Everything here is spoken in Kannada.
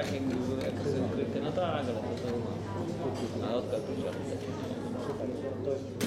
tracking access encryption आता आगळ तसं नावात करू शकतो